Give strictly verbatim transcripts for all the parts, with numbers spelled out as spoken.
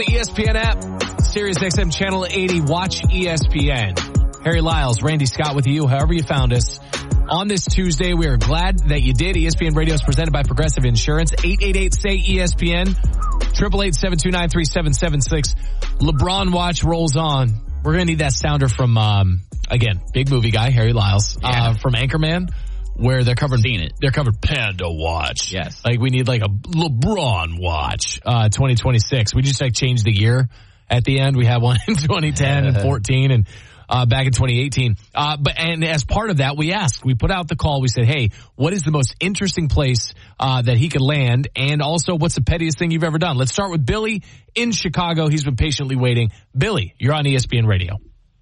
The E S P N app, Sirius X M Channel eighty, watch E S P N. Harry Lyles, Randy Scott with you, however you found us. On this Tuesday, we are glad that you did. E S P N Radio is presented by Progressive Insurance. eight eight eight, S A Y, E S P N. eight eight eight, seven two nine, three seven seven six. LeBron Watch rolls on. We're going to need that sounder from, um, again, big movie guy, Harry Lyles, yeah. uh, from Anchorman. Where they're covering, Seen it. They're covering Panda Watch. Yes. Like we need like a LeBron Watch, uh, twenty twenty-six. We just like changed the year at the end. We had one in twenty ten and fourteen and, uh, back in twenty eighteen. Uh, but, and as part of that, we asked, we put out the call. We said, hey, what is the most interesting place, uh, that he could land? And also, what's the pettiest thing you've ever done? Let's start with Billy in Chicago. He's been patiently waiting. Billy, you're on E S P N Radio.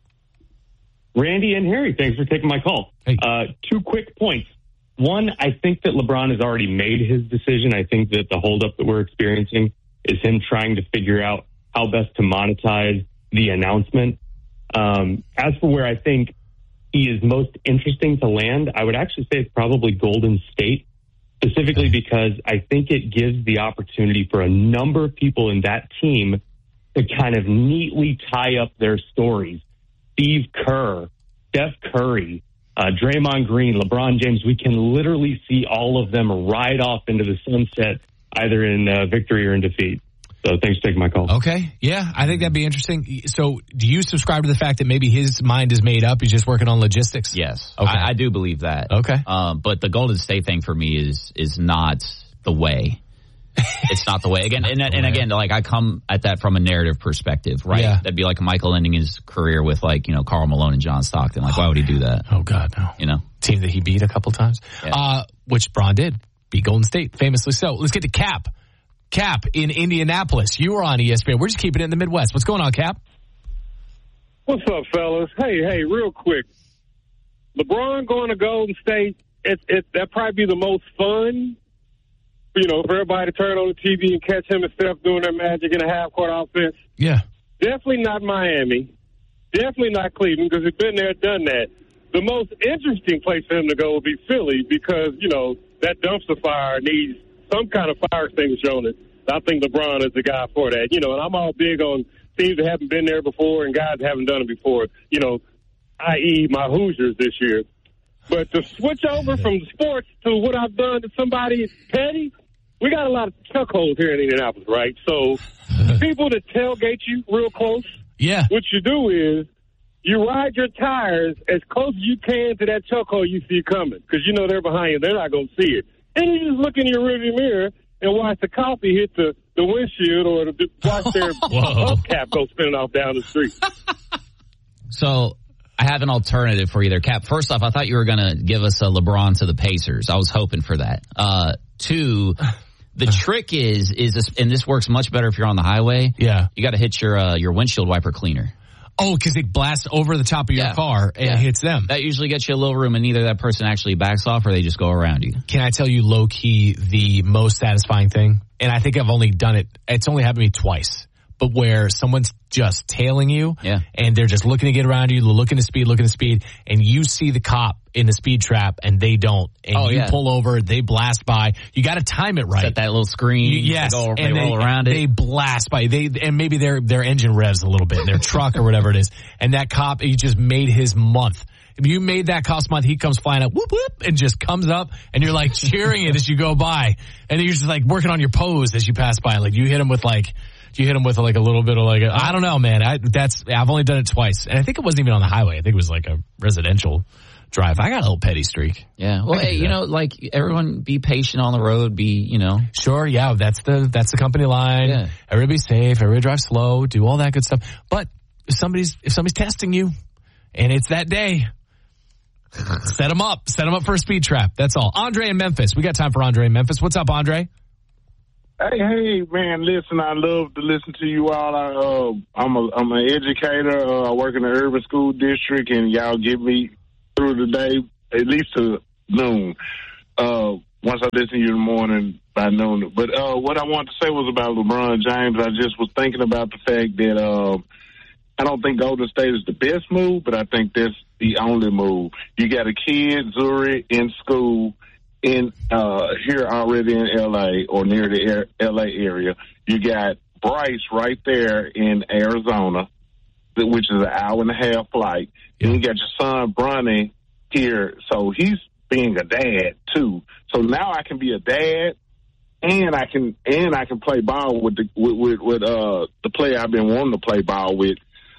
Randy and Harry, thanks for taking my call. Hey. Uh, two quick points. One, I think that LeBron has already made his decision. I think that the holdup that we're experiencing is him trying to figure out how best to monetize the announcement. Um, as for where I think he is most interesting to land, I would actually say it's probably Golden State, specifically because I think it gives the opportunity for a number of people in that team to kind of neatly tie up their stories. Steve Kerr, Steph Curry, uh, Draymond Green, LeBron James, we can literally see all of them ride off into the sunset, either in uh, victory or in defeat. So thanks for taking my call. Okay. Yeah, I think that'd be interesting. So do you subscribe to the fact that maybe his mind is made up? He's just working on logistics? Yes. Okay. I, I do believe that. Okay. Um, but the Golden State thing for me is is not the way. It's not the way. Again, and, and again, like I come at that from a narrative perspective, right? Yeah. That'd be like Michael ending his career with like, you know, Karl Malone and John Stockton. Like, oh, why would he do that? Oh, God, no. You know? Team that he beat a couple times, Yeah. uh, which Bron did. Beat Golden State, famously so. Let's get to Cap. Cap in Indianapolis. You were on E S P N. We're just keeping it in the Midwest. What's going on, Cap? What's up, fellas? Hey, hey, real quick. LeBron going to Golden State, it, it, that'd probably be the most fun, you know, for everybody to turn on the T V and catch him and Steph doing their magic in a half-court offense. Yeah. Definitely not Miami. Definitely not Cleveland, because he's been there, done that. The most interesting place for him to go would be Philly, because, you know, that dumpster fire needs some kind of fire extinguisher on it. I think LeBron is the guy for that. You know, and I'm all big on teams that haven't been there before and guys that haven't done it before, you know, that is my Hoosiers this year. But to switch over from sports to what I've done to somebody petty, we got a lot of chuckholes here in Indianapolis, right? So people that tailgate you real close, Yeah. what you do is you ride your tires as close as you can to that chuckhole you see coming, because you know they're behind you. They're not going to see it. And you just look in your rearview mirror and watch the coffee hit the, the windshield, or the, watch their hubcap go spinning off down the street. So I have an alternative for you there, Cap. First off, I thought you were going to give us a LeBron to the Pacers. I was hoping for that. Uh, two, the trick is, is this, and this works much better if you're on the highway. Yeah. You got to hit your uh, your windshield wiper cleaner. Oh, because it blasts over the top of your Yeah. car and Yeah. hits them. That usually gets you a little room, and either that person actually backs off or they just go around you. Can I tell you low-key the most satisfying thing? And I think I've only done it, it's only happened to me twice. But where someone's just tailing you, Yeah. and they're just looking to get around you, looking to speed, looking to speed, and you see the cop in the speed trap, and they don't, and Oh, you yeah. pull over, they blast by. You got to time it right. Set that little screen. You- yes, They, go, they and roll around it. They blast by. They and maybe their their engine revs a little bit, their truck or whatever it is, and that cop, he just made his month. If you made that cop's month, he comes flying up, whoop whoop, and just comes up, and you're like cheering it as you go by, and you're just like working on your pose as you pass by. Like you hit him with like. You hit him with like a little bit of like a, I don't know, man. I that's I've only done it twice, and I think it wasn't even on the highway. I think it was like a residential drive. I got a little petty streak. Yeah. Well, hey, you know, like everyone, be patient on the road. Be, you know, Sure, yeah, that's the that's the company line. Yeah. Everybody be safe. Everybody drive slow. Do all that good stuff. But if somebody's if somebody's testing you, and it's that day, set them up. Set them up for a speed trap. That's all. Andre in Memphis. We got time for Andre in Memphis. What's up, Andre? Hey, hey, man, listen, I love to listen to you all. I, uh, I'm a, I'm an educator. Uh, I work in the urban school district, and y'all get me through the day, at least to noon. Uh, once I listen to you in the morning by noon. But uh, what I wanted to say was about LeBron James. I just was thinking about the fact that uh, I don't think Golden State is the best move, but I think that's the only move. You got a kid, Zuri, in school. In uh, here already in L A or near the L A area, you got Bryce right there in Arizona, which is an hour and a half flight. Yeah. And you got your son, Bronny, here. So he's being a dad, too. So now I can be a dad, and I can and I can play ball with the with, with, with uh, the player I've been wanting to play ball with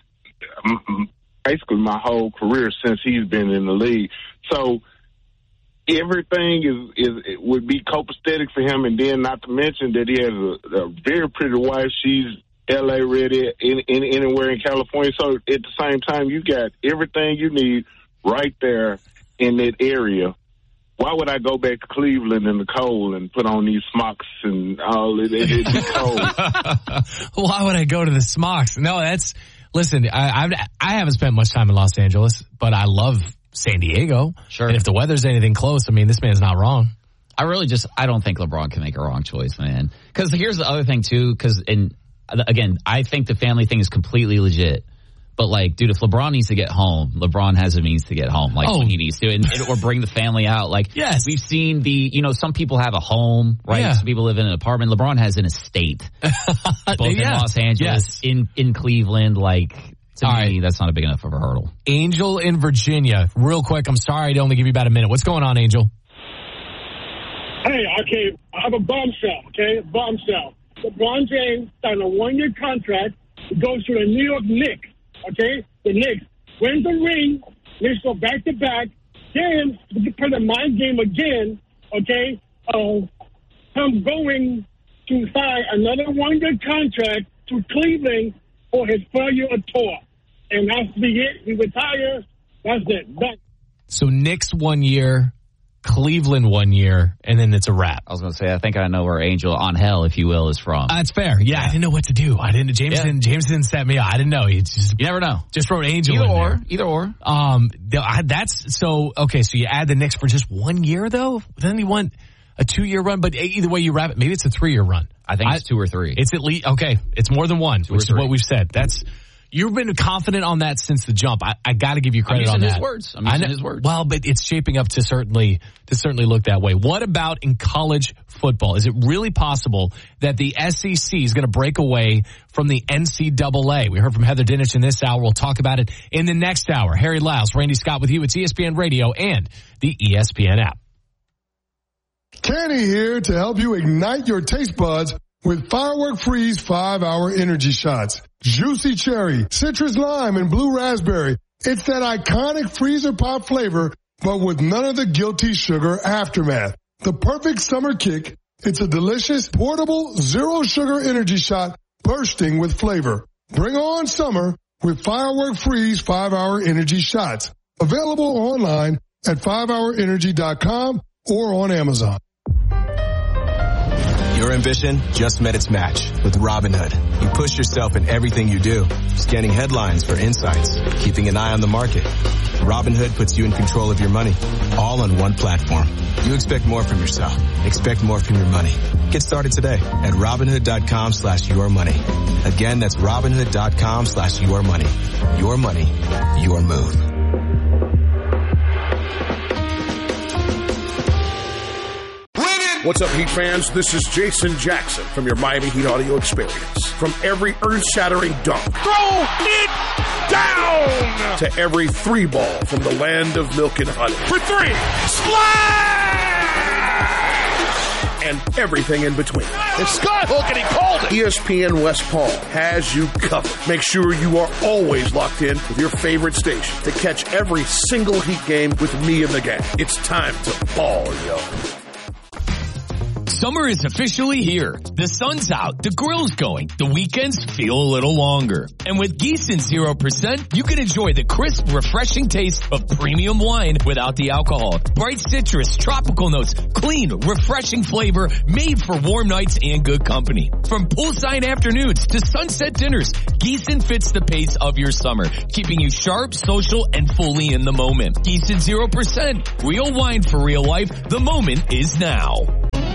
basically my whole career since he's been in the league. So everything is, is it would be copacetic for him, and then not to mention that he has a, a very pretty wife. She's L A ready in, in anywhere in California. So at the same time, you got everything you need right there in that area. Why would I go back to Cleveland in the cold and put on these smocks and all it? It'd be cold. Why would I go to the smocks? No, that's listen. I I've, I haven't spent much time in Los Angeles, but I love San Diego. Sure. And if the weather's anything close, I mean, this man's not wrong. I really just I don't think LeBron can make a wrong choice, man. Because here's the other thing too. Because in again, I think the family thing is completely legit. But, like, dude, if LeBron needs to get home, LeBron has a means to get home, like, oh. when he needs to, and, and, or bring the family out. Like, yes. We've seen the, you know, some people have a home, right? Yeah. Some people live in an apartment. LeBron has an estate, both yeah. in Los Angeles, yes. in, in Cleveland. Like, to All me, right. that's not a big enough of a hurdle. Angel in Virginia, real quick. I'm sorry to only give you about a minute. What's going on, Angel? Hey, okay, I have a bombshell, okay? Bombshell. LeBron James signed a one-year contract. He goes to the New York Knicks. Okay, the Knicks win the ring. Knicks go back to back. Then to play the mind game again. Okay, uh, I'm going to sign another one-year contract to Cleveland for his four-year tour, and that's be it. He retires. That's it. That- so Knicks one year, Cleveland one year, and then it's a wrap. I was going to say, I think I know where Angel on hell, if you will, is from. That's uh, fair. Yeah, I didn't know what to do. I didn't. James yeah. didn't. James didn't set me up. I didn't know. He just you never know. Just wrote Angel. Either in or. there. Either or. Um, that's so okay. So you add the Knicks for just one year, though. Then he won a two-year run, but either way you wrap it, maybe it's a three-year run. I think I, it's two or three. It's at least okay. It's more than one, two which is what we've said. That's. You've been confident on that since the jump. I, I got to give you credit I'm on that. His words. I'm using his words. Well, but it's shaping up to certainly to certainly look that way. What about in college football? Is it really possible that the S E C is going to break away from the N C double A? We heard from Heather Dinich in this hour. We'll talk about it in the next hour. Harry Lyles, Randy Scott with you. It's E S P N Radio and the E S P N app. Kenny here to help you ignite your taste buds with Firework Freeze five hour energy shots. Juicy cherry, citrus lime, and blue raspberry. It's that iconic freezer pop flavor, but with none of the guilty sugar aftermath. The perfect summer kick. It's a delicious, portable, zero sugar energy shot bursting with flavor. Bring on summer with Firework Freeze five hour energy shots. Available online at five hour energy dot com or on Amazon. Your ambition just met its match with Robinhood. You push yourself in everything you do, scanning headlines for insights, keeping an eye on the market. Robinhood puts you in control of your money, all on one platform. You expect more from yourself. Expect more from your money. Get started today at Robinhood.com slash your money. Again, that's Robinhood.com slash your money. Your money, your move. What's up, Heat fans? This is Jason Jackson from your Miami Heat audio experience. From every earth-shattering dunk, throw it down, to every three ball from the land of milk and honey. For three, splash! And everything in between. It's Scott Hook, and he called it. E S P N West Palm has you covered. Make sure you are always locked in with your favorite station to catch every single Heat game with me and the gang. It's time to ball, yo. Summer is officially here. The sun's out, the grill's going, the weekends feel a little longer. And with Gießen zero percent, you can enjoy the crisp, refreshing taste of premium wine without the alcohol. Bright citrus, tropical notes, clean, refreshing flavor, made for warm nights and good company. From poolside afternoons to sunset dinners, Gießen fits the pace of your summer, keeping you sharp, social, and fully in the moment. Gießen zero percent, real wine for real life. The moment is now.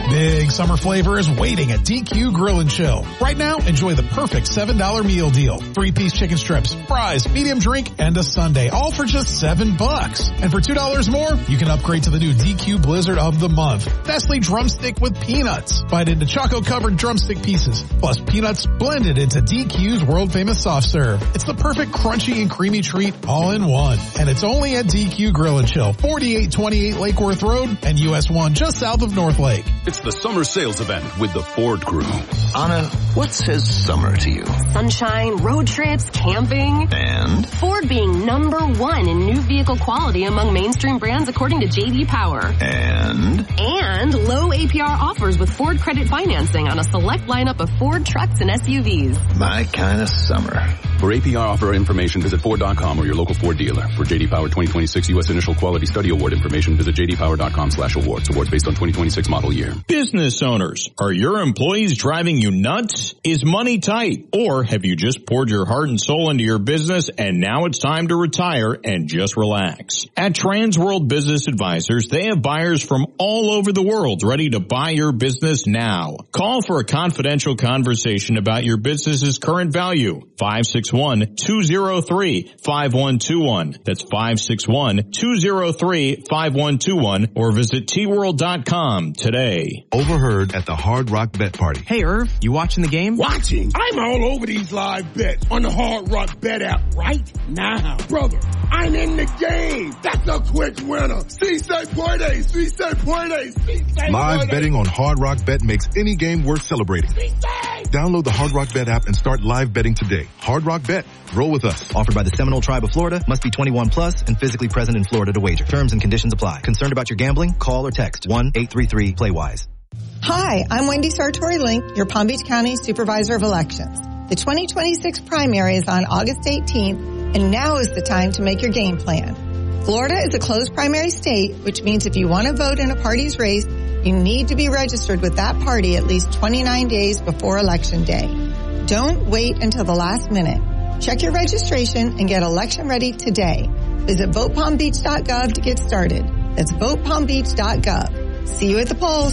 Big summer flavor is waiting at D Q Grill and Chill. Right now, enjoy the perfect seven dollar meal deal. Three-piece chicken strips, fries, medium drink, and a sundae, all for just seven bucks. And for two dollars more, you can upgrade to the new D Q Blizzard of the Month. Nestle drumstick with peanuts. Bite into choco-covered drumstick pieces, plus peanuts blended into D Q's world-famous soft serve. It's the perfect crunchy and creamy treat all in one. And it's only at D Q Grill and Chill, forty-eight twenty-eight Lake Worth Road and U S one just south of North Lake. It's the summer sales event with the Ford Crew. Anna, what says summer to you? Sunshine, road trips, camping. And? Ford being number one in new vehicle quality among mainstream brands according to J D Power. And? And low A P R offers with Ford credit financing on a select lineup of Ford trucks and S U Vs. My kind of summer. For A P R offer information, visit Ford dot com or your local Ford dealer. For J D Power twenty twenty-six U S Initial Quality Study Award information, visit J D Power dot com slash awards. Awards based on twenty twenty-six model year. Business owners, are your employees driving you nuts? Is money tight? Or have you just poured your heart and soul into your business and now it's time to retire and just relax? At Transworld Business Advisors, they have buyers from all over the world ready to buy your business now. Call for a confidential conversation about your business's current value. five six one, two zero three, five one two one. That's five six one, two zero three, five one two one or visit T world dot com today. Overheard at the Hard Rock Bet Party. Hey Irv, you watching the game? Watching? I'm all over these live bets on the Hard Rock Bet app right now. Brother, I'm in the game. That's a quick winner. Si se puede, si se puede, si se Live puede. betting on Hard Rock Bet makes any game worth celebrating. Si Download the Hard Rock Bet app and start live betting today. Hard Rock Bet. Roll with us. Offered by the Seminole Tribe of Florida. Must be twenty-one plus and physically present in Florida to wager. Terms and conditions apply. Concerned about your gambling? Call or text one eight three three play wise. Hi, I'm Wendy Sartori-Link, your Palm Beach County Supervisor of Elections. The twenty twenty-six primary is on August eighteenth, and now is the time to make your game plan. Florida is a closed primary state, which means if you want to vote in a party's race, you need to be registered with that party at least twenty-nine days before Election Day. Don't wait until the last minute. Check your registration and get election ready today. Visit vote palm beach dot gov to get started. That's vote palm beach dot gov. See you at the polls.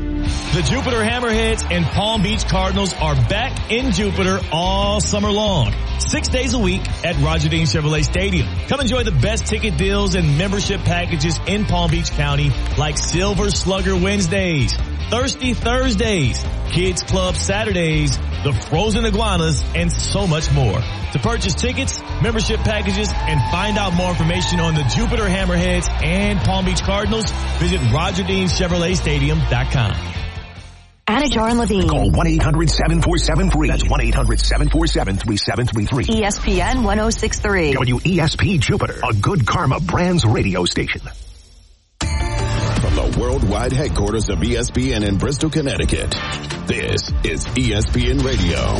The Jupiter Hammerheads and Palm Beach Cardinals are back in Jupiter all summer long. Six days a week at Roger Dean Chevrolet Stadium. Come enjoy the best ticket deals and membership packages in Palm Beach County like Silver Slugger Wednesdays, Thirsty Thursdays, Kids Club Saturdays, the Frozen Iguanas, and so much more. To purchase tickets, membership packages, and find out more information on the Jupiter Hammerheads and Palm Beach Cardinals, visit Roger Dean Chevrolet Stadium dot com. Anajar and Levine. Call one eight hundred seven four seven free. That's one eight hundred seven four seven three seven three three. E S P N one oh six point three. W E S P Jupiter, a Good Karma Brands radio station. From the worldwide headquarters of E S P N in Bristol, Connecticut, this is E S P N Radio.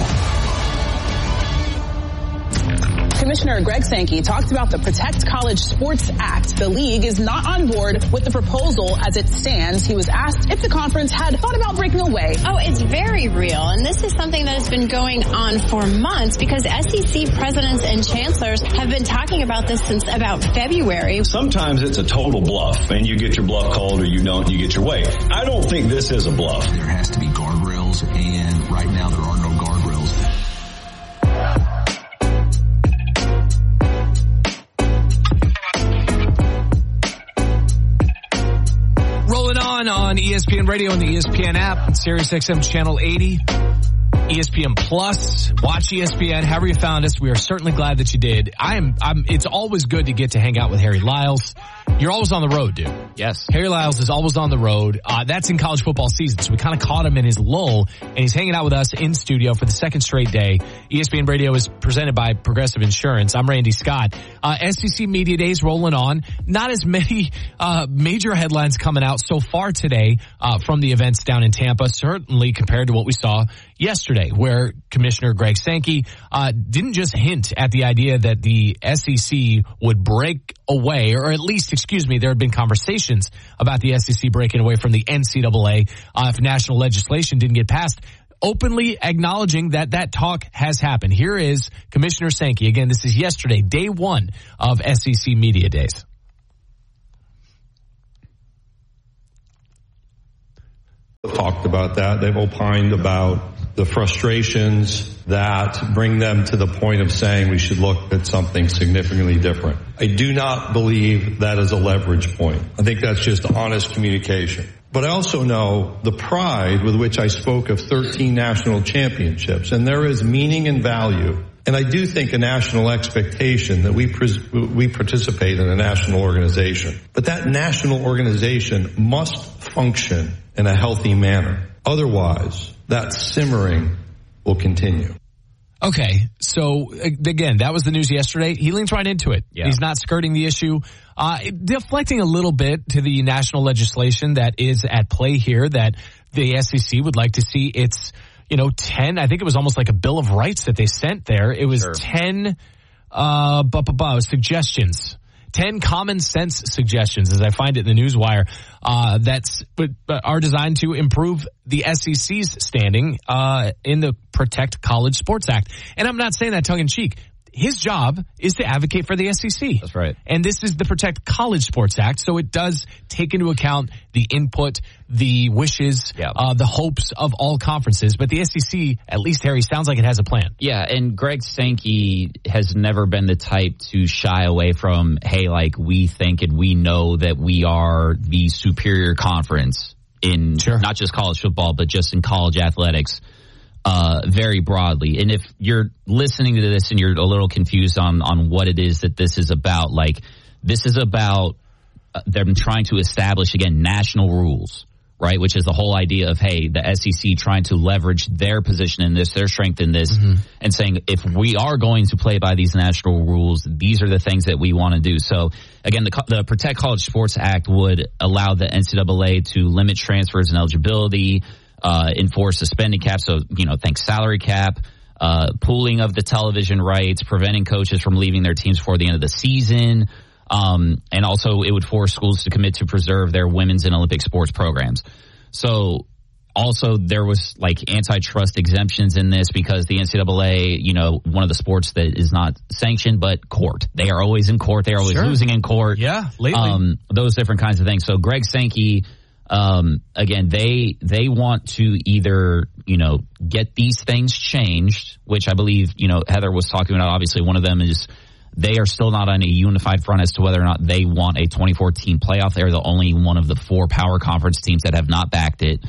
Commissioner Greg Sankey talked about the Protect College Sports Act. The league is not on board with the proposal as it stands. He was asked if the conference had thought about breaking away. Oh, it's very real. And this is something that has been going on for months because S E C presidents and chancellors have been talking about this since about February. Sometimes it's a total bluff and you get your bluff called or you don't, you get your way. I don't think this is a bluff. There has to be guardrails, and right now there are no guardrails. Rolling on on E S P N Radio and the E S P N app, Sirius X M Channel eighty, E S P N Plus. Watch E S P N. However you found us, we are certainly glad that you did. I am. I'm. It's always good to get to hang out with Harry Lyles. You're always on the road, dude. Yes. Harry Lyles is always on the road. Uh, that's in college football season, so we kind of caught him in his lull, and he's hanging out with us in studio for the second straight day. E S P N Radio is presented by Progressive Insurance. I'm Randy Scott. Uh, S E C Media Days rolling on. Not as many uh, major headlines coming out so far today uh, from the events down in Tampa, certainly compared to what we saw yesterday, where Commissioner Greg Sankey uh, didn't just hint at the idea that the S E C would break away, or at least, excuse me, there had been conversations about the S E C breaking away from the N C double A uh, if national legislation didn't get passed, openly acknowledging that that talk has happened. Here is Commissioner Sankey. Again, this is yesterday, day one of S E C Media Days. talked about that. They've opined about the frustrations that bring them to the point of saying we should look at something significantly different. I do not believe that is a leverage point. I think that's just honest communication. But I also know the pride with which I spoke of thirteen national championships, and there is meaning and value. And I do think a national expectation that we pres- we participate in a national organization. But that national organization must function in a healthy manner. Otherwise, that simmering will continue. Okay, so again, that was the news yesterday. He leans right into it. Yeah. He's not skirting the issue, uh, deflecting a little bit to the national legislation that is at play here, that the S E C would like to see its, you know, ten, I think it was almost like a Bill of Rights that they sent there. It was sure. ten uh, bu- bu- bu- suggestions. ten common sense suggestions, as I find it in the Newswire, uh, that's but, but are designed to improve the S E C's standing uh, in the Protect College Sports Act. And I'm not saying that tongue in cheek. His job is to advocate for the S E C. That's right. And this is the Protect College Sports Act, so it does take into account the input, the wishes, yeah. uh, the hopes of all conferences. But the S E C, at least, Harry, sounds like it has a plan. Yeah, and Greg Sankey has never been the type to shy away from, hey, like, we think and we know that we are the superior conference in sure. not just college football, but just in college athletics. Uh, very broadly. And if you're listening to this and you're a little confused on, on what it is that this is about, like, this is about uh, them trying to establish, again, national rules, right? Which is the whole idea of, hey, the S E C trying to leverage their position in this, their strength in this, mm-hmm. and saying, if we are going to play by these national rules, these are the things that we want to do. So, again, the, the Protect College Sports Act would allow the N C double A to limit transfers and eligibility, Uh, enforce the spending cap, so, you know, think salary cap, uh, pooling of the television rights, preventing coaches from leaving their teams before the end of the season, um, and also it would force schools to commit to preserve their women's and Olympic sports programs. So, also there was, like, antitrust exemptions in this because the N C double A, you know, one of the sports that is not sanctioned, but court. They are always in court. They are always sure. losing in court. Yeah, lately. Um, those different kinds of things. So, Greg Sankey, Um, again, they they want to either, you know, get these things changed, which I believe, you know, Heather was talking about. Obviously, one of them is they are still not on a unified front as to whether or not they want a twenty-four team playoff. They're the only one of the four power conference teams that have not backed it.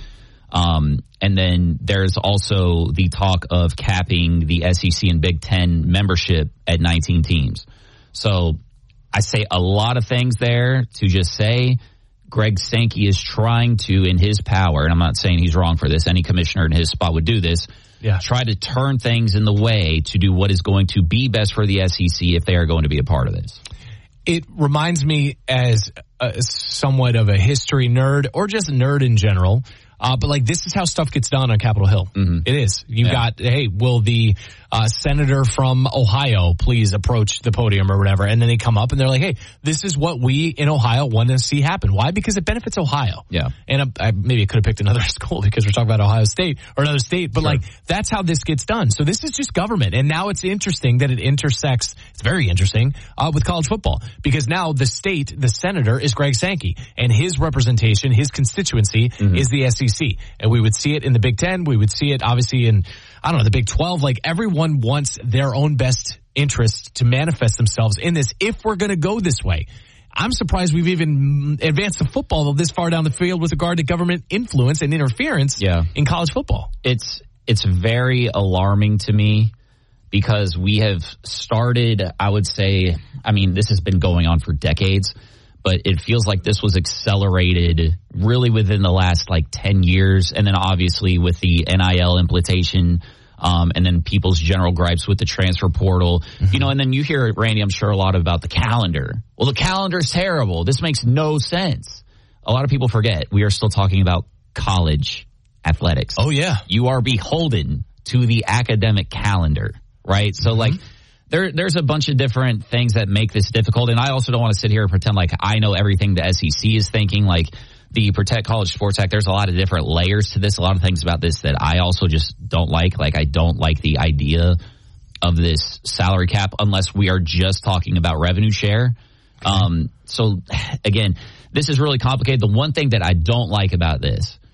Um, and then there's also the talk of capping the S E C and Big Ten membership at nineteen teams. So I say a lot of things there to just say Greg Sankey is trying to, in his power, and I'm not saying he's wrong for this, any commissioner in his spot would do this, yeah. try to turn things in the way to do what is going to be best for the S E C if they are going to be a part of this. It reminds me as a, somewhat of a history nerd, or just a nerd in general, uh, but like this is how stuff gets done on Capitol Hill. Mm-hmm. It is. You yeah. got, hey, will the uh, senator from Ohio please approach the podium or whatever? And then they come up and they're like, hey, this is what we in Ohio want to see happen. Why? Because it benefits Ohio. Yeah. And I, I, maybe I could have picked another school because we're talking about Ohio State or another state, but sure. like that's how this gets done. So this is just government. And now it's interesting that it intersects, it's very interesting, uh, with college football because now the state, the senator is Greg Sankey and his representation, his constituency mm-hmm. is the S E C. And we would see it in the Big Ten. We would see it obviously in, I don't know, the Big twelve. Like everyone wants their own best interests to manifest themselves in this if we're going to go this way. I'm surprised we've even advanced the football this far down the field with regard to government influence and interference yeah. in college football. It's it's very alarming to me because we have started, I would say, I mean, this has been going on for decades, but it feels like this was accelerated really within the last like ten years. And then obviously with the N I L implementation, um, and then people's general gripes with the transfer portal, mm-hmm. you know, and then you hear, Randy, I'm sure a lot about the calendar. Well, the calendar's terrible. This makes no sense. A lot of people forget we are still talking about college athletics. Oh, yeah. You are beholden to the academic calendar, right? So mm-hmm. like, There, there's a bunch of different things that make this difficult, and I also don't want to sit here and pretend like I know everything the S E C is thinking. Like the Protect College Sports Act, there's a lot of different layers to this, a lot of things about this that I also just don't like. Like I don't like the idea of this salary cap unless we are just talking about revenue share. Okay. Um, so, again, this is really complicated. The one thing that I don't like about this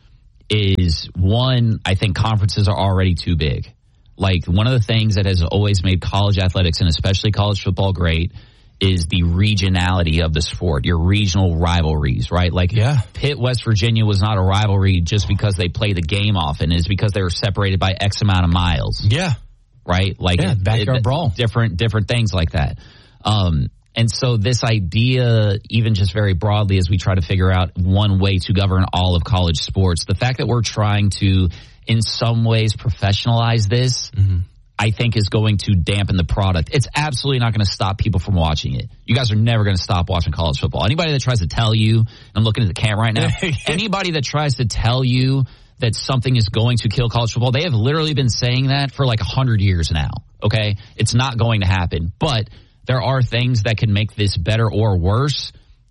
is, one, I think conferences are already too big. Like, one of the things that has always made college athletics and especially college football great is the regionality of the sport, your regional rivalries, right? Like, yeah. Pitt, West Virginia was not a rivalry just because they play the game often. It's because they were separated by X amount of miles. Yeah. Right? Like, yeah, it, backyard it, brawl. Different, different things like that. Um, and so this idea, even just very broadly, as we try to figure out one way to govern all of college sports, the fact that we're trying to, in some ways, professionalize this, mm-hmm. I think is going to dampen the product. It's absolutely not going to stop people from watching it. You guys are never going to stop watching college football. Anybody that tries to tell you, I'm looking at the camera right now, anybody that tries to tell you that something is going to kill college football, they have literally been saying that for like one hundred years now, okay? It's not going to happen. But there are things that can make this better or worse.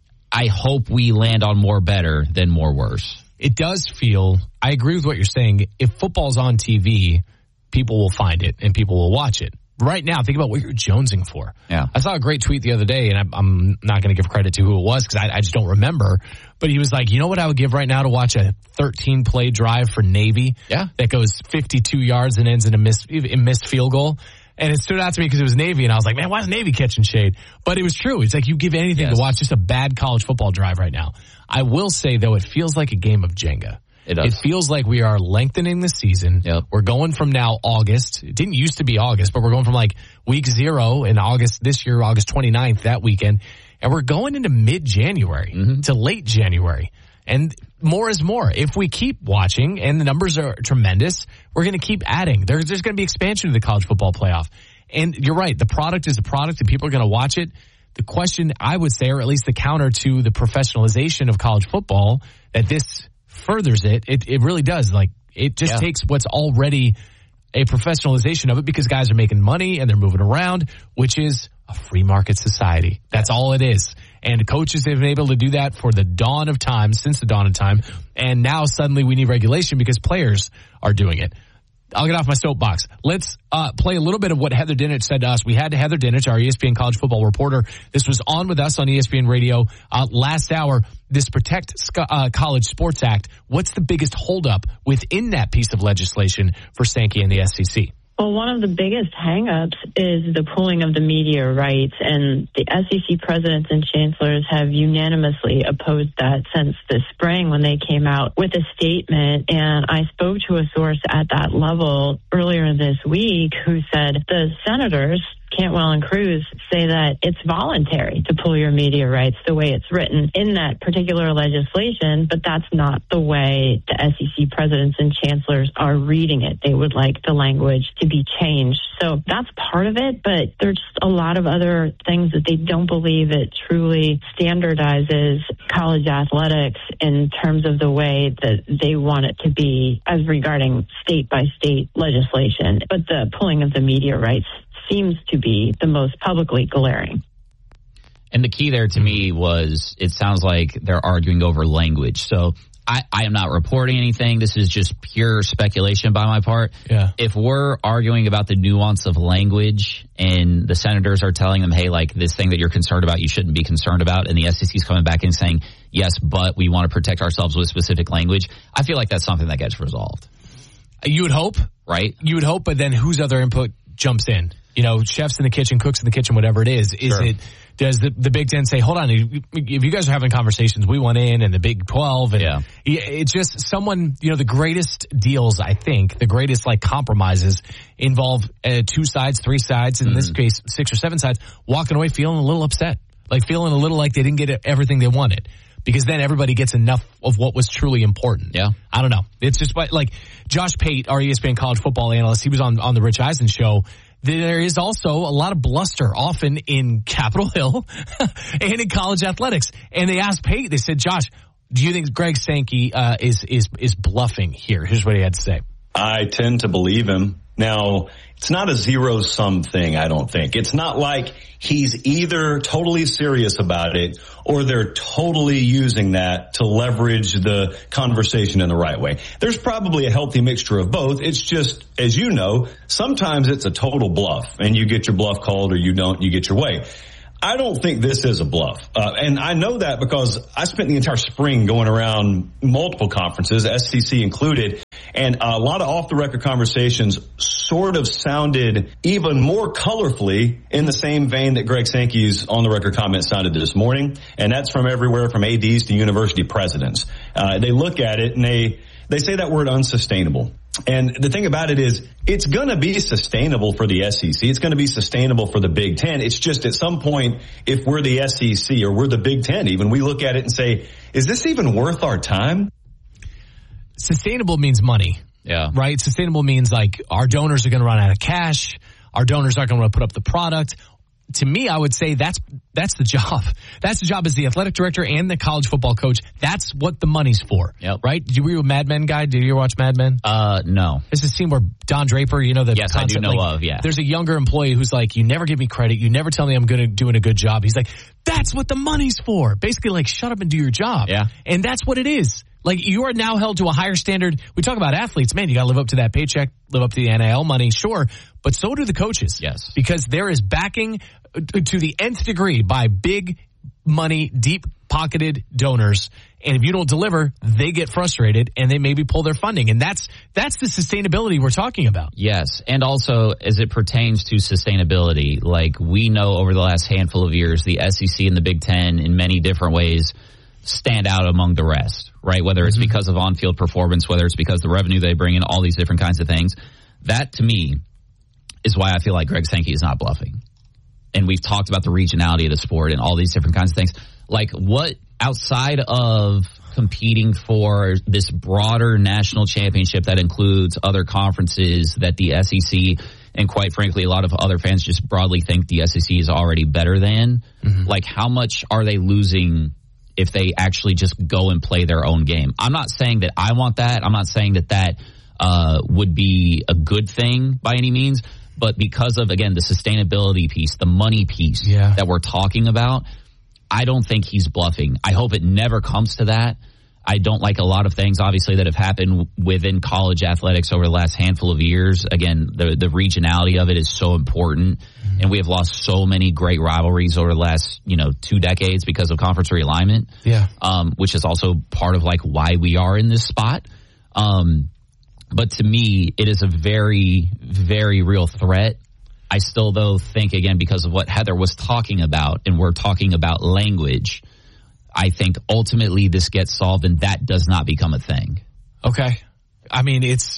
I hope we land on more better than more worse. It does feel, I agree with what you're saying. If football's on T V, people will find it and people will watch it. Right now, think about what you're jonesing for. Yeah. I saw a great tweet the other day, and I'm, I'm not going to give credit to who it was because I, I just don't remember. But he was like, you know what I would give right now to watch a thirteen-play drive for Navy? Yeah. That goes fifty-two yards and ends in a missed, a missed field goal. And it stood out to me because it was Navy, and I was like, man, why is Navy catching shade? But it was true. It's like you give anything yes. to watch just a bad college football drive right now. I will say, though, it feels like a game of Jenga. It does. It feels like we are lengthening the season. Yep. We're going from now August. It didn't used to be August, but we're going from like week zero in August this year, August twenty-ninth, that weekend. And we're going into mid-January mm-hmm. to late January. And more is more. If we keep watching and the numbers are tremendous, we're going to keep adding. There's, there's going to be expansion of the college football playoff. And you're right. The product is a product and people are going to watch it. The question I would say, or at least the counter to the professionalization of college football, that this furthers it. It, it really does. Like, it just yeah. takes what's already a professionalization of it because guys are making money and they're moving around, which is a free market society. That's all it is. And coaches have been able to do that for the dawn of time, since the dawn of time. And now suddenly we need regulation because players are doing it. I'll get off my soapbox. Let's uh, play a little bit of what Heather Dinich said to us. We had Heather Dinich, our E S P N college football reporter. This was on with us on E S P N Radio uh, last hour. This Protect uh, College Sports Act, what's the biggest holdup within that piece of legislation for Sankey and the S E C? Well, one of the biggest hangups is the pooling of the media rights, and the S E C presidents and chancellors have unanimously opposed that since the spring when they came out with a statement. And I spoke to a source at that level earlier this week who said the senators, Cantwell and Cruz, say that it's voluntary to pull your media rights the way it's written in that particular legislation, but that's not the way the S E C presidents and chancellors are reading it. They would like the language to be changed. So that's part of it, but there's just a lot of other things that they don't believe it truly standardizes college athletics in terms of the way that they want it to be as regarding state by state legislation. But the pulling of the media rights seems to be the most publicly glaring. And the key there to me was it sounds like they're arguing over language. So I, I am not reporting anything. This is just pure speculation by my part. Yeah. If we're arguing about the nuance of language and the senators are telling them, hey, like this thing that you're concerned about, you shouldn't be concerned about, and the S E C is coming back and saying, yes, but we want to protect ourselves with specific language, I feel like that's something that gets resolved. You would hope. Right? You would hope, but then whose other input jumps in? You know, chefs in the kitchen, cooks in the kitchen, whatever it is. Is sure. it, does the, the Big Ten say, hold on, if you guys are having conversations, we want in, and the Big twelve, and yeah. it's just someone, you know, the greatest deals, I think, the greatest like compromises involve uh, two sides, three sides, in mm. this case, six or seven sides, walking away feeling a little upset, like feeling a little like they didn't get everything they wanted. Because then everybody gets enough of what was truly important. Yeah. I don't know. It's just like Josh Pate, our E S P N college football analyst, he was on, on the Rich Eisen show. There is also a lot of bluster often in Capitol Hill and in college athletics. And they asked Pate, they said, Josh, do you think Greg Sankey uh, is, is, is bluffing here? Here's what he had to say. I tend to believe him. Now, it's not a zero-sum thing, I don't think. It's not like he's either totally serious about it or they're totally using that to leverage the conversation in the right way. There's probably a healthy mixture of both. It's just, as you know, sometimes it's a total bluff, and you get your bluff called or you don't, you get your way. I don't think this is a bluff. Uh, and I know that because I spent the entire spring going around multiple conferences, S E C included, and a lot of off-the-record conversations sort of sounded even more colorfully in the same vein that Greg Sankey's on-the-record comment sounded this morning. And that's from everywhere from A Ds to university presidents. Uh, they look at it and they, they say that word unsustainable. And the thing about it is, it's going to be sustainable for the S E C. It's going to be sustainable for the Big Ten. It's just at some point, if we're the S E C or we're the Big Ten even, we look at it and say, is this even worth our time? Sustainable means money. Yeah. Right? Sustainable means like our donors are going to run out of cash. Our donors aren't going to put up the product. To me, I would say that's that's the job. That's the job as the athletic director and the college football coach. That's what the money's for. Yep. Right? Did you were you a Mad Men guy? Did you ever watch Mad Men? Uh, no. There's a scene where Don Draper, you know, the yes, concept, I do know like, of, yeah. There's a younger employee who's like, you never give me credit. You never tell me I'm gonna doing a good job. He's like, that's what the money's for. Basically like, shut up and do your job. Yeah. And that's what it is. Like, you are now held to a higher standard. We talk about athletes. Man, you got to live up to that paycheck, live up to the N I L money, sure. But so do the coaches. Yes. Because there is backing to the nth degree by big money, deep-pocketed donors. And if you don't deliver, they get frustrated and they maybe pull their funding. And that's that's the sustainability we're talking about. Yes. And also, as it pertains to sustainability, like we know over the last handful of years, the S E C and the Big Ten in many different ways stand out among the rest, right? Whether it's mm-hmm. because of on-field performance, whether it's because of the revenue they bring in, all these different kinds of things. That, to me, is why I feel like Greg Sankey is not bluffing. And we've talked about the regionality of the sport and all these different kinds of things. Like, what outside of competing for this broader national championship that includes other conferences that the S E C and quite frankly a lot of other fans just broadly think the S E C is already better than, mm-hmm. like how much are they losing if they actually just go and play their own game? I'm not saying that I want that. I'm not saying that that uh, would be a good thing by any means. But because of, again, the sustainability piece, the money piece yeah. that we're talking about, I don't think he's bluffing. I hope it never comes to that. I don't like a lot of things, obviously, that have happened within college athletics over the last handful of years. Again, the, the regionality of it is so important. Mm-hmm. And we have lost so many great rivalries over the last, you know, two decades because of conference realignment. Yeah. Um, which is also part of, like, why we are in this spot. Um But to me, it is a very, very real threat. I still, though, think, again, because of what Heather was talking about, and we're talking about language, I think ultimately this gets solved and that does not become a thing. Okay. I mean, it's,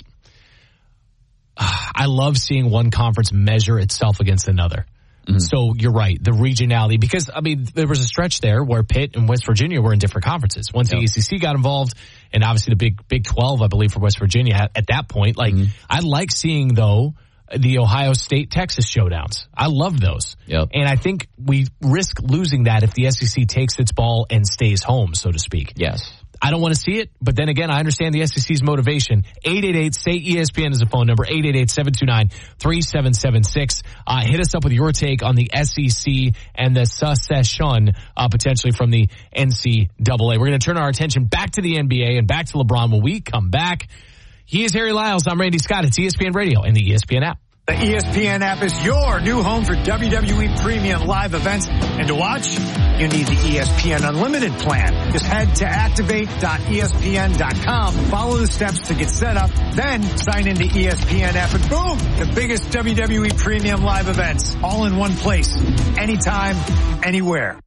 uh, I love seeing one conference measure itself against another. Mm-hmm. So you're right, the regionality, because, I mean, there was a stretch there where Pitt and West Virginia were in different conferences. Once yep. the A C C got involved, and obviously the Big Big twelve, I believe, for West Virginia at that point. Like, mm-hmm. I like seeing, though, the Ohio State-Texas showdowns. I love those. Yep. And I think we risk losing that if the S E C takes its ball and stays home, so to speak. Yes. I don't want to see it, but then again, I understand the S E C's motivation. eight eight eight, S A Y, E S P N is the phone number, eight eight eight, seven two nine, three seven seven six. Uh, hit us up with your take on the S E C and the secession, uh, potentially from the N C double A. We're going to turn our attention back to the N B A and back to LeBron when we come back. He is Harry Lyles. I'm Randy Scott. It's E S P N Radio and the E S P N app. The E S P N app is your new home for W W E premium live events. And to watch, you need the E S P N Unlimited plan. Just head to activate dot E S P N dot com, follow the steps to get set up, then sign into E S P N app, and boom, the biggest W W E premium live events, all in one place, anytime, anywhere.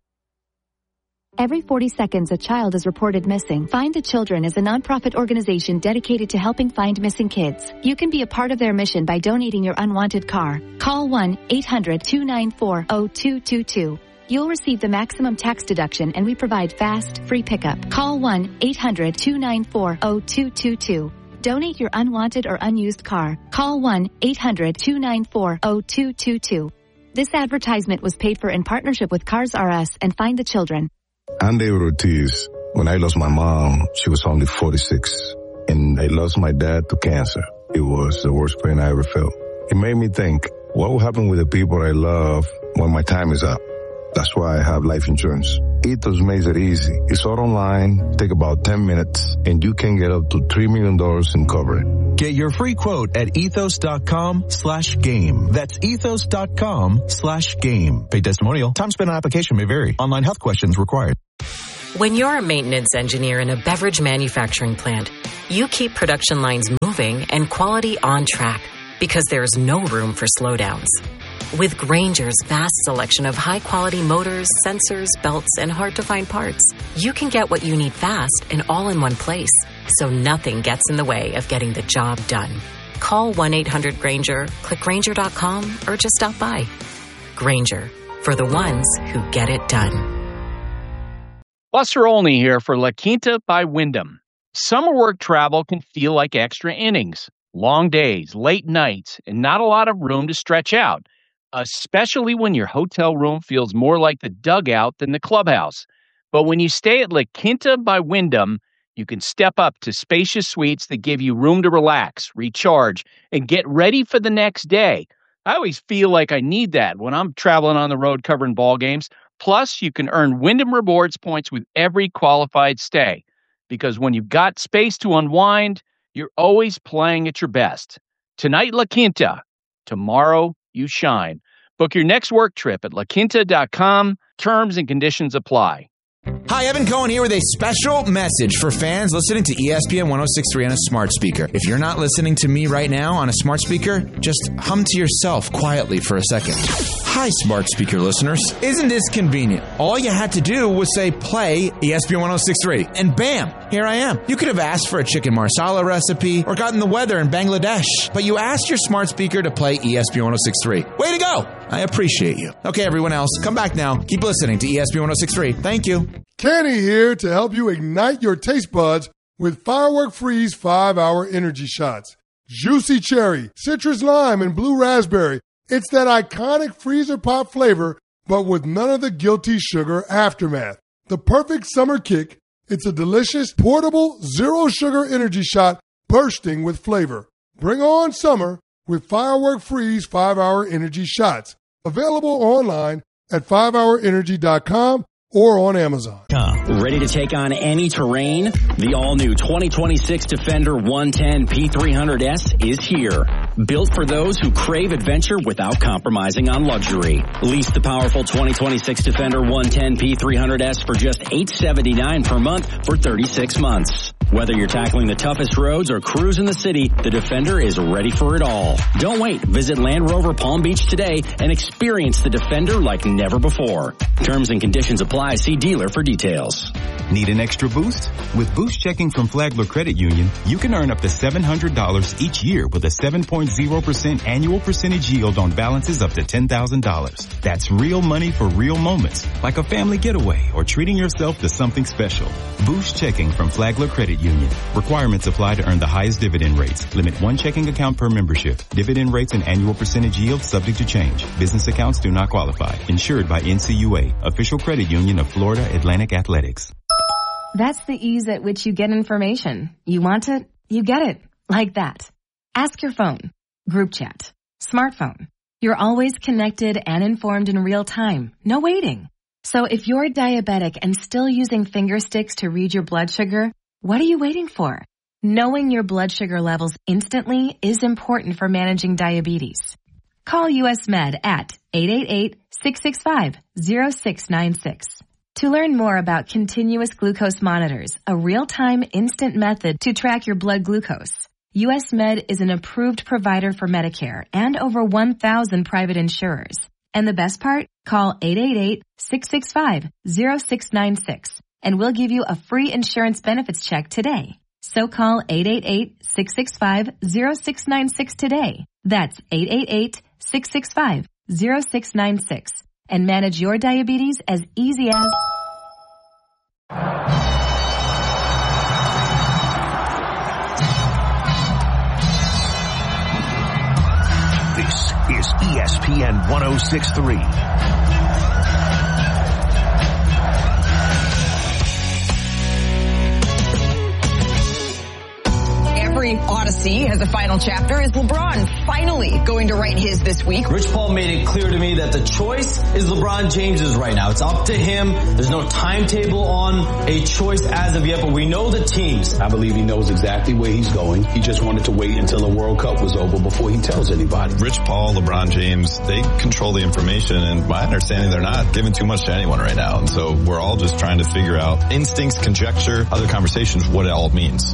Every forty seconds, a child is reported missing. Find the Children is a nonprofit organization dedicated to helping find missing kids. You can be a part of their mission by donating your unwanted car. Call one eight hundred, two nine four, zero two two two. You'll receive the maximum tax deduction, and we provide fast, free pickup. Call one eight hundred, two nine four, zero two two two. Donate your unwanted or unused car. Call one eight hundred, two nine four, zero two two two. This advertisement was paid for in partnership with Cars R Us and Find the Children. I'm David Ortiz. When I lost my mom, she was only forty-six. And I lost my dad to cancer. It was the worst pain I ever felt. It made me think, what will happen with the people I love when my time is up? That's why I have life insurance. Ethos makes it easy. It's all online, take about ten minutes, and you can get up to three million dollars in coverage. Get your free quote at ethos.com slash game. That's ethos.com slash game. Pay testimonial. Time spent on application may vary. Online health questions required. When you're a maintenance engineer in a beverage manufacturing plant, you keep production lines moving and quality on track because there's no room for slowdowns. With Grainger's vast selection of high-quality motors, sensors, belts, and hard-to-find parts, you can get what you need fast and all in one place, so nothing gets in the way of getting the job done. Call one eight hundred Grainger, click Grainger dot com, or just stop by. Grainger, for the ones who get it done. Buster Olney here for La Quinta by Wyndham. Summer work travel can feel like extra innings, long days, late nights, and not a lot of room to stretch out, especially when your hotel room feels more like the dugout than the clubhouse. But when you stay at La Quinta by Wyndham, you can step up to spacious suites that give you room to relax, recharge, and get ready for the next day. I always feel like I need that when I'm traveling on the road covering ball games. Plus, you can earn Wyndham Rewards points with every qualified stay. Because when you've got space to unwind, you're always playing at your best. Tonight, La Quinta. Tomorrow, you shine. Book your next work trip at la quinta dot com. Terms and conditions apply. Hi, Evan Cohen here with a special message for fans listening to E S P N one oh six point three on a smart speaker. If you're not listening to me right now on a smart speaker, just hum to yourself quietly for a second. Hi, smart speaker listeners. Isn't this convenient? All you had to do was say, play E S P N one oh six point three, and bam, here I am. You could have asked for a chicken marsala recipe or gotten the weather in Bangladesh, but you asked your smart speaker to play E S P N one oh six point three. Way to go! I appreciate you. Okay, everyone else, come back now. Keep listening to E S P N one oh six point three. Thank you. Kenny here to help you ignite your taste buds with Firework Freeze five hour Energy Shots. Juicy cherry, citrus lime, and blue raspberry. It's that iconic freezer pop flavor, but with none of the guilty sugar aftermath. The perfect summer kick. It's a delicious, portable, zero-sugar energy shot bursting with flavor. Bring on summer with Firework Freeze five hour Energy Shots. Available online at five hour energy dot com or on Amazon. Ready to take on any terrain? The all-new twenty twenty-six Defender one ten P three hundred S is here. Built for those who crave adventure without compromising on luxury. Lease the powerful twenty twenty-six Defender one ten P three hundred S for just eight hundred seventy-nine dollars per month for thirty-six months. Whether you're tackling the toughest roads or cruising the city, the Defender is ready for it all. Don't wait. Visit Land Rover Palm Beach today and experience the Defender like never before. Terms and conditions apply. See dealer for details. Need an extra boost? With Boost Checking from Flagler Credit Union, you can earn up to seven hundred dollars each year with a seven point zero percent annual percentage yield on balances up to ten thousand dollars. That's real money for real moments, like a family getaway or treating yourself to something special. Boost Checking from Flagler Credit Union. Requirements apply to earn the highest dividend rates. Limit one checking account per membership. Dividend rates and annual percentage yield subject to change. Business accounts do not qualify. Insured by N C U A, official credit union of Florida Atlantic Athletics. That's the ease at which you get information. You want it, you get it. Like that. Ask your phone. Group chat. Smartphone. You're always connected and informed in real time. No waiting. So if you're diabetic and still using finger sticks to read your blood sugar, what are you waiting for? Knowing your blood sugar levels instantly is important for managing diabetes. Call U S Med at eight eight eight, six six five, zero six nine six. To learn more about continuous glucose monitors, a real-time instant method to track your blood glucose, U S Med is an approved provider for Medicare and over one thousand private insurers. And the best part? Call eight eight eight, six six five, zero six nine six and we'll give you a free insurance benefits check today. So call eight eight eight, six six five, zero six nine six today. That's eight eight eight, six six five, zero six nine six and manage your diabetes as easy as... This is E S P N one oh six point three. Every History Odyssey has a final chapter. Is LeBron finally going to write his this week? Rich Paul made it clear to me that the choice is LeBron James's right now. It's up to him. There's no timetable on a choice as of yet, but we know the teams. I believe he knows exactly where he's going. He just wanted to wait until the World Cup was over before he tells anybody. Rich Paul, LeBron James, they control the information, and my understanding, they're not giving too much to anyone right now. And so we're all just trying to figure out instincts, conjecture, other conversations, what it all means.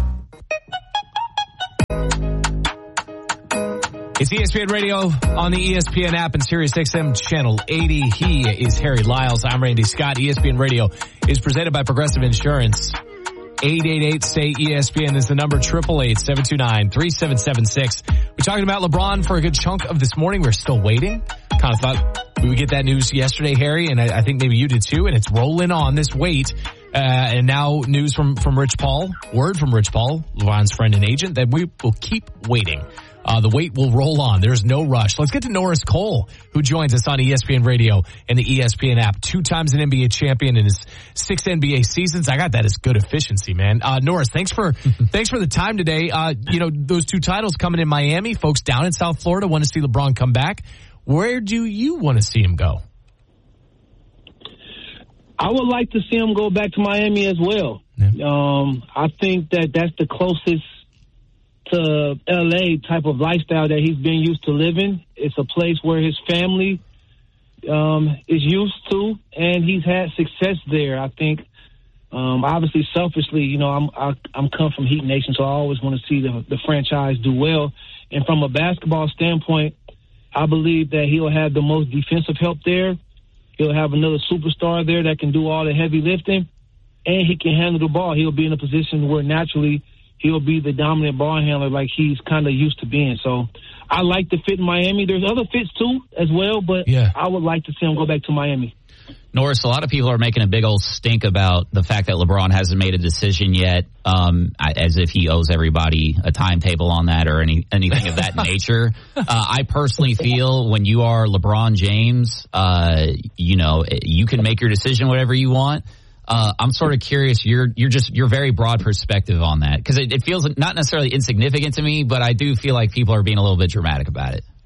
It's E S P N Radio on the E S P N app and Sirius X M Channel eighty. He is Harry Lyles. I'm Randy Scott. E S P N Radio is presented by Progressive Insurance. eight eight eight, S T A Y, E S P N is the number, eight eight eight, seven two nine, three seven seven six. We're talking about LeBron for a good chunk of this morning. We're still waiting. Kind of thought we would get that news yesterday, Harry, and I, I think maybe you did too, and it's rolling on this wait. Uh, and now news from, from Rich Paul, word from Rich Paul, LeBron's friend and agent, that we will keep waiting. Uh, the wait will roll on. There's no rush. Let's get to Norris Cole, who joins us on E S P N Radio and the E S P N app. Two times an N B A champion in his six N B A seasons. I got that as good efficiency, man. Uh, Norris, thanks for, thanks for the time today. Uh, you know, those two titles coming in Miami, folks down in South Florida want to see LeBron come back. Where do you want to see him go? I would like to see him go back to Miami as well. Yeah. Um, I think that that's the closest to L A type of lifestyle that he's been used to living. It's a place where his family um, is used to, and he's had success there. I think, um, obviously, selfishly, you know, I'm I, I'm come from Heat Nation, so I always want to see the, the franchise do well. And from a basketball standpoint, I believe that he'll have the most defensive help there. He'll have another superstar there that can do all the heavy lifting, and he can handle the ball. He'll be in a position where naturally he'll be the dominant ball handler like he's kind of used to being. So I like the fit in Miami. There's other fits too as well, but yeah. I would like to see him go back to Miami. Norris, a lot of people are making a big old stink about the fact that LeBron hasn't made a decision yet, um, as if he owes everybody a timetable on that or any anything of that nature. Uh, I personally feel when you are LeBron James, uh, you know, you can make your decision whatever you want. Uh, I'm sort of curious. You're you're just you're very broad perspective on that because it, it feels not necessarily insignificant to me, but I do feel like people are being a little bit dramatic about it.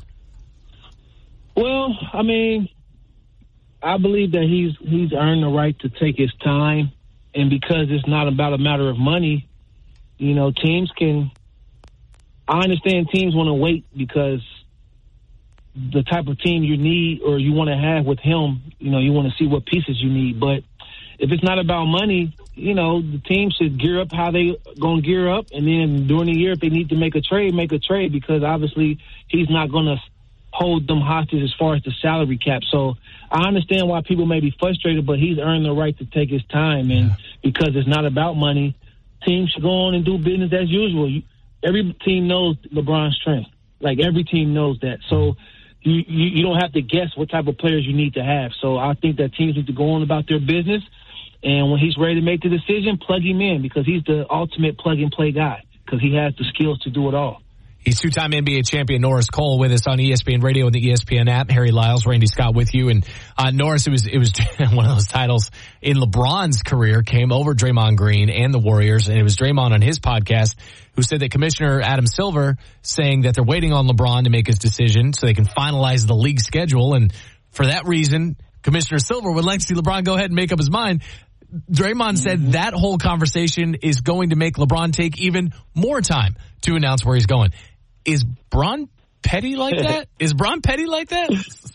Well, I mean, I believe that he's he's earned the right to take his time, and because it's not about a matter of money, you know, teams can. I understand teams want to wait because the type of team you need or you want to have with him, you know, you want to see what pieces you need, but. If it's not about money, you know, the team should gear up how they going to gear up. And then during the year, if they need to make a trade, make a trade because obviously he's not going to hold them hostage as far as the salary cap. So I understand why people may be frustrated, but he's earned the right to take his time. And because it's not about money, teams should go on and do business as usual. You, every team knows LeBron's strength. Like every team knows that. So you, you, you don't have to guess what type of players you need to have. So I think that teams need to go on about their business. And when he's ready to make the decision, plug him in because he's the ultimate plug-and-play guy because he has the skills to do it all. He's two-time N B A champion Norris Cole with us on E S P N Radio and the E S P N app. Harry Lyles, Randy Scott with you. And uh, Norris, it was it was one of those titles in LeBron's career came over Draymond Green and the Warriors. And it was Draymond on his podcast who said that Commissioner Adam Silver saying that they're waiting on LeBron to make his decision so they can finalize the league schedule. And for that reason, Commissioner Silver would like to see LeBron go ahead and make up his mind. Draymond said that whole conversation is going to make LeBron take even more time to announce where he's going. Is Bron petty like that? Is Bron petty like that?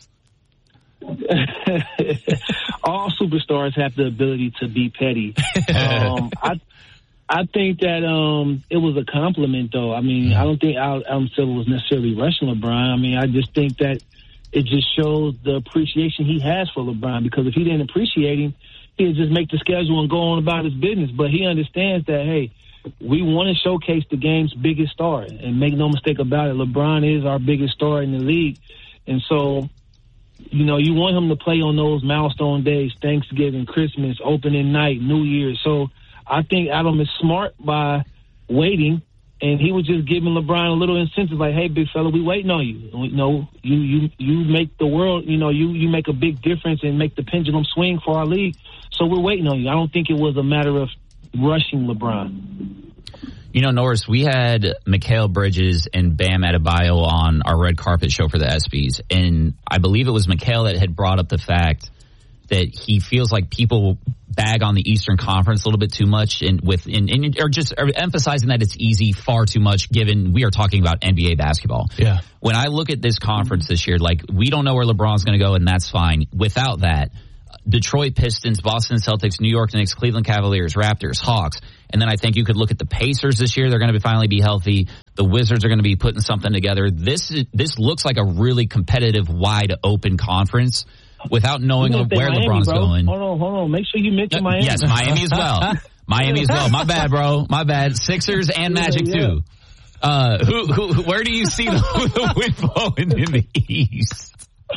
All superstars have the ability to be petty. Um, I I think that um, it was a compliment, though. I mean, I don't think Adam Silver was necessarily rushing LeBron. I mean, I just think that it just shows the appreciation he has for LeBron because if he didn't appreciate him, he'd just make the schedule and go on about his business. But he understands that, hey, we want to showcase the game's biggest star. And make no mistake about it, LeBron is our biggest star in the league. And so, you know, you want him to play on those milestone days, Thanksgiving, Christmas, opening night, New Year's. So I think Adam is smart by waiting. And he was just giving LeBron a little incentive, like, hey, big fella, we waiting on you. You know, you, you, you make the world, you know, you, you make a big difference and make the pendulum swing for our league. So we're waiting on you. I don't think it was a matter of rushing LeBron. You know, Norris, we had Mikal Bridges and Bam Adebayo on our red carpet show for the ESPYs, and I believe it was Mikal that had brought up the fact that he feels like people bag on the Eastern Conference a little bit too much, and with in, in, or just or emphasizing that it's easy far too much. Given we are talking about N B A basketball, yeah. When I look at this conference this year, like we don't know where LeBron's going to go, and that's fine. Without that, Detroit Pistons, Boston Celtics, New York Knicks, Cleveland Cavaliers, Raptors, Hawks. And then I think you could look at the Pacers this year. They're going to be finally be healthy. The Wizards are going to be putting something together. This is, this looks like a really competitive, wide open conference without knowing where Miami, LeBron's bro. going. Hold on, hold on. Make sure you mention Miami. Yes, Miami as well. Miami as well. My bad, bro. My bad. Sixers and Magic yeah, yeah. too. Uh, who, who, where do you see the, the wind blowing in the East?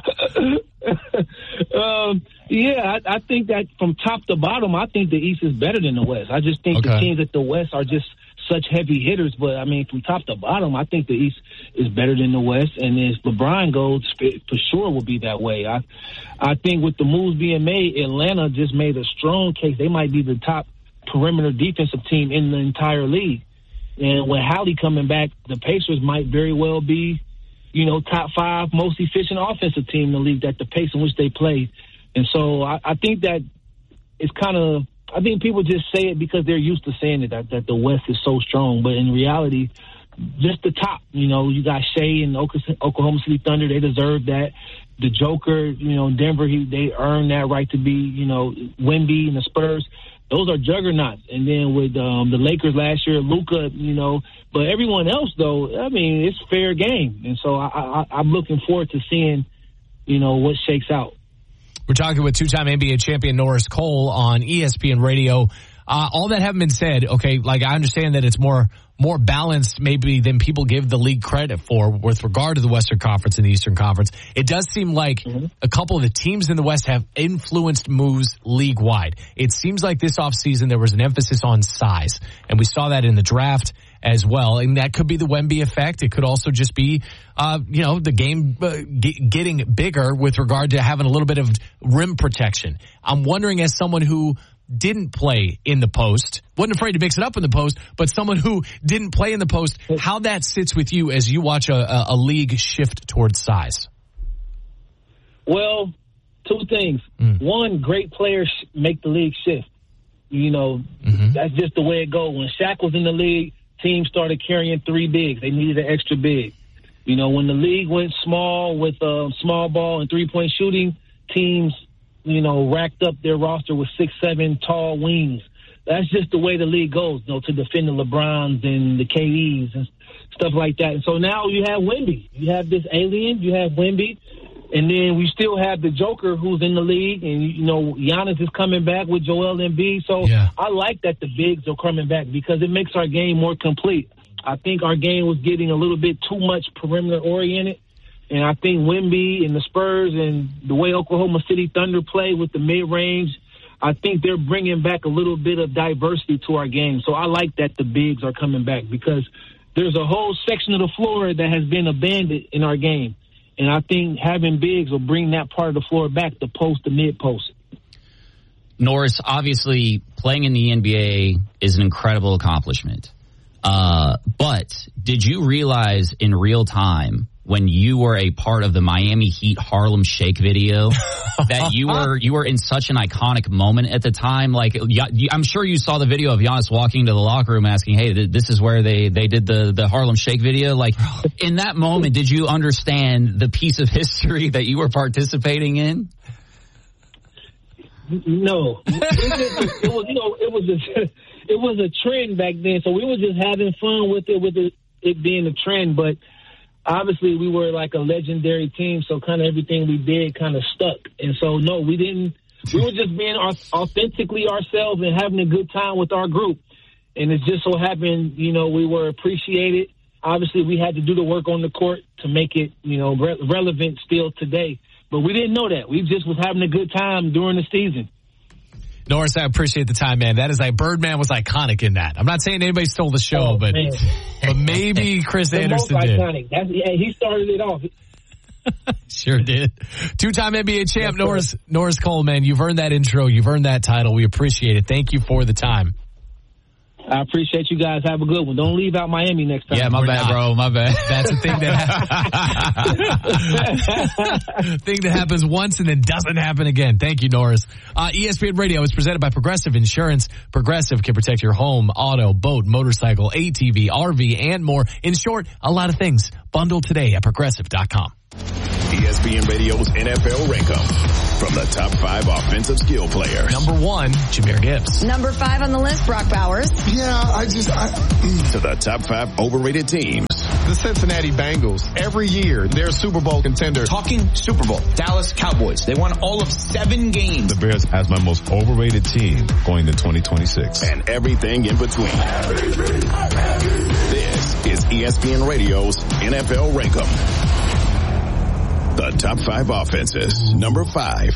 um, yeah, I, I think that from top to bottom, I think the East is better than the West. I just think Okay. the teams at the West are just such heavy hitters. But, I mean, from top to bottom, I think the East is better than the West. And if LeBron goes, for sure will be that way. I, I think with the moves being made, Atlanta just made a strong case. They might be the top perimeter defensive team in the entire league. And with Howdy coming back, the Pacers might very well be, you know, top five most efficient offensive team in the league at the pace in which they play. And so I, I think that it's kind of, I think people just say it because they're used to saying it, that, that the West is so strong. But in reality, just the top, you know, you got Shea and Oklahoma City Thunder. They deserve that. The Joker, you know, Denver, he, they earned that right to be, you know, Wemby and the Spurs. Those are juggernauts. And then with um, the Lakers last year, Luka, you know, but everyone else, though, I mean, it's fair game. And so I, I, I'm looking forward to seeing, you know, what shakes out. We're talking with two-time N B A champion Norris Cole on E S P N Radio. Uh, all that having been said, okay, like I understand that it's more more balanced maybe than people give the league credit for with regard to the Western Conference and the Eastern Conference. It does seem like mm-hmm. a couple of the teams in the West have influenced moves league-wide. It seems like this offseason there was an emphasis on size, and we saw that in the draft as well. And that could be the Wemby effect. It could also just be, uh, you know, the game uh, g- getting bigger with regard to having a little bit of rim protection. I'm wondering, as someone who didn't play in the post, wasn't afraid to mix it up in the post, but someone who didn't play in the post, how that sits with you as you watch a, a, a league shift towards size? Well, two things. Mm. One, great players make the league shift. You know, mm-hmm. that's just the way it goes. When Shaq was in the league, teams started carrying three bigs. They needed an extra big. You know, when the league went small with uh, small ball and three-point shooting, teams, you know, racked up their roster with six, seven tall wings. That's just the way the league goes, you know, to defend the LeBrons and the K Ds and stuff like that. And so now you have Wemby. You have this alien. You have Wemby. And then we still have the Joker who's in the league. And, you know, Giannis is coming back with Joel Embiid. So yeah. I like that the bigs are coming back because it makes our game more complete. I think our game was getting a little bit too much perimeter-oriented. And I think Wemby and the Spurs and the way Oklahoma City Thunder play with the mid-range, I think they're bringing back a little bit of diversity to our game. So I like that the bigs are coming back because there's a whole section of the floor that has been abandoned in our game. And I think having bigs will bring that part of the floor back, the post, the mid-post. Norris, obviously, playing in the N B A is an incredible accomplishment. Uh, but did you realize in real time when you were a part of the Miami Heat Harlem Shake video that you were you were in such an iconic moment at the time? Like, I'm sure you saw the video of Giannis walking into the locker room asking, hey, this is where they, they did the, the Harlem Shake video. Like, in that moment, did you understand the piece of history that you were participating in? No. It was, it was you know, it was a, it was a trend back then, so we were just having fun with it, with it, it being a trend, but obviously, we were like a legendary team, so kind of everything we did kind of stuck. And so, no, we didn't. We were just being our, authentically ourselves and having a good time with our group. And it just so happened, you know, we were appreciated. Obviously, we had to do the work on the court to make it, you know, re- relevant still today. But we didn't know that. We just was having a good time during the season. Norris, I appreciate the time, man. That is like Birdman was iconic in that. I'm not saying anybody stole the show, oh, but but maybe Chris the Anderson most did. Iconic. That's, yeah, he started it off. Sure did. Two-time N B A champ yes, Norris Norris Cole, man. You've earned that intro. You've earned that title. We appreciate it. Thank you for the time. I appreciate you guys. Have a good one. Don't leave out Miami next time. Yeah, my We're bad, not. bro. My bad. That's a thing that ha- thing that happens once and then doesn't happen again. Thank you, Norris. Uh, E S P N Radio is presented by Progressive Insurance. Progressive can protect your home, auto, boat, motorcycle, A T V, R V, and more. In short, a lot of things. Bundle today at progressive dot com. E S P N Radio's N F L Rankum. From the top five offensive skill players. Number one, Jahmyr Gibbs. Number five on the list, Brock Bowers. Yeah, I just... I, to the top five overrated teams. The Cincinnati Bengals. Every year, they're Super Bowl contenders. Talking Super Bowl. Dallas Cowboys. They won all of seven games. The Bears as my most overrated team going into twenty twenty-six. And everything in between. This is E S P N Radio's N F L Rankum. The top five offenses. Number five.